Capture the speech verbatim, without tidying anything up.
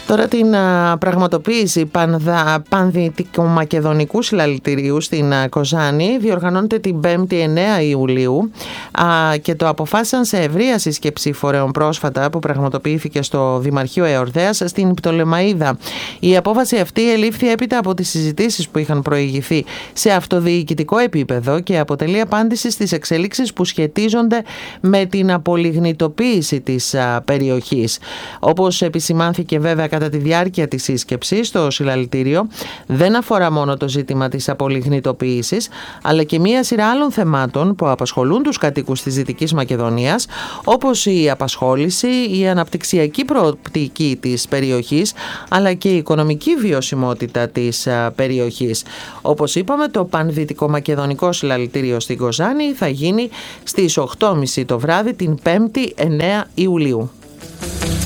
Τώρα την α, πραγματοποίηση πανδα, πανδυτικομακεδονικού συλλαλητηρίου στην α, Κοζάνη διοργανώνεται την πέμπτη εννέα Ιουλίου α, και το αποφάσισαν σε ευρεία σύσκεψη φορέων πρόσφατα που πραγματοποιήθηκε στο Δημαρχείο Εορδέας στην Πτολεμαΐδα. Η απόφαση αυτή ελήφθη έπειτα από τις συζητήσεις που είχαν προηγηθεί σε αυτοδιοικητικό επίπεδο και αποτελεί απάντηση στις εξελίξεις που σχετίζονται με την απολιγνητοποίηση της α, περιοχής. Όπως επισημάνθηκε βέβαια κατά τη διάρκεια της σύσκεψης, το συλλαλητήριο δεν αφορά μόνο το ζήτημα της απολιγνητοποίησης, αλλά και μία σειρά άλλων θεμάτων που απασχολούν τους κατοίκους της Δυτικής Μακεδονίας, όπως η απασχόληση, η αναπτυξιακή προοπτική της περιοχής, αλλά και η οικονομική βιωσιμότητα της περιοχής. Όπως είπαμε, το Πανδυτικομακεδονικό Συλλαλητήριο στην Κοζάνη θα γίνει στις οκτώ και μισή το βράδυ την πέμπτη εννέα Ιουλίου.